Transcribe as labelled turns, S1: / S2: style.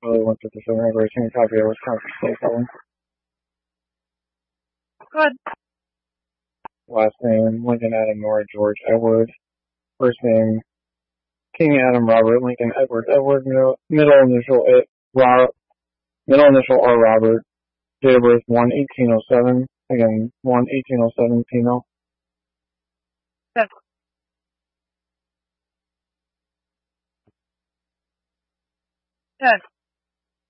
S1: Really went to the Southern Racing copy of Wisconsin State Colin.
S2: Good.
S1: Last name, Lincoln Adam Nora George Edward. First name, King Adam Robert Lincoln Edward Edward. Middle initial R Robert. Date of birth 1/1807. Again, 1/1807 female.
S2: Good. Good.